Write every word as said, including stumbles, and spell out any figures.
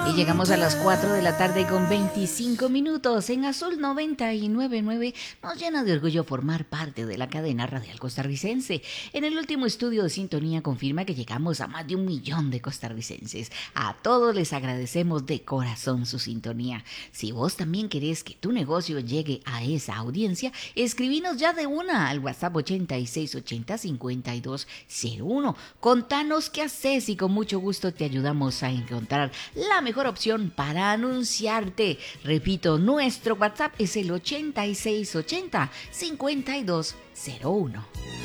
Y llegamos a las cuatro de la tarde con veinticinco minutos. En Azul noventa y nueve punto nueve nos llena de orgullo formar parte de la cadena radial costarricense. En el último estudio de sintonía confirma que llegamos a más de un millón de costarricenses. A todos les agradecemos de corazón su sintonía. Si vos también querés que tu negocio llegue a esa audiencia, escribinos ya de una al WhatsApp ochenta y seis ochenta cincuenta y dos cero uno. Contanos qué haces y con mucho gusto te ayudamos a encontrar la mejor opción para anunciarte. Repito, nuestro WhatsApp es el ochenta y seis ochenta cincuenta y dos cero uno.